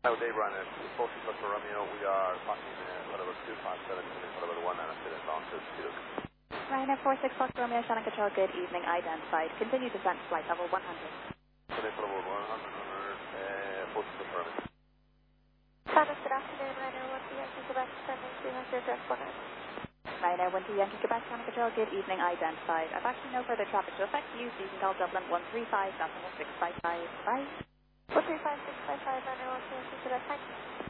Dave Ryan, 40 for Romeo. We are passing whatever 257, whatever 1 and a bit long to Zulu. Ryanair 46 Fox Romeo, Shannon Control, good evening, identified. Continue descent to flight level 100. Flight level 100, 40 for Romeo. Thomas, good afternoon, Ryanair 1 Yankee Quebec, sending 200 direct 1. Ryanair 1 Yankee Quebec, Shannon Control, good evening, identified. I've actually no further traffic to affect you, so you can call Dublin 135, Dublin 655. Bye. 135, 655, Ryanair 1 Yankee Quebec, thanks.